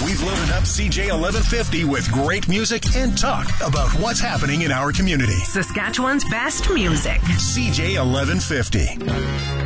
We've loaded up CJ 1150 with great music and talk about what's happening in our community. Saskatchewan's best music. CJ 1150.